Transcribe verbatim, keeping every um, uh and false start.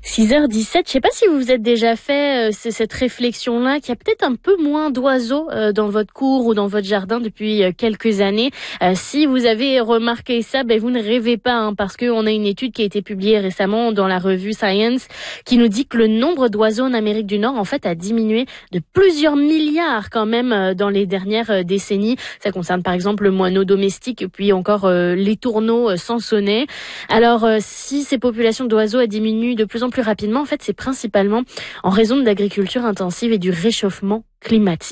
six heures dix-sept, je sais pas si vous vous êtes déjà fait euh, cette réflexion-là, qu'il y a peut-être un peu moins d'oiseaux euh, dans votre cour ou dans votre jardin depuis euh, quelques années. Euh, si vous avez remarqué ça, ben vous ne rêvez pas, hein, parce qu'on a une étude qui a été publiée récemment dans la revue Science qui nous dit que le nombre d'oiseaux en Amérique du Nord en fait a diminué de plusieurs milliards quand même euh, dans les dernières euh, décennies. Ça concerne par exemple le moineau domestique et puis encore euh, les tourneaux euh, sansonnets. Alors euh, si ces populations d'oiseaux diminuent de plus en plus rapidement, en fait, c'est principalement en raison de l'agriculture intensive et du réchauffement climatique.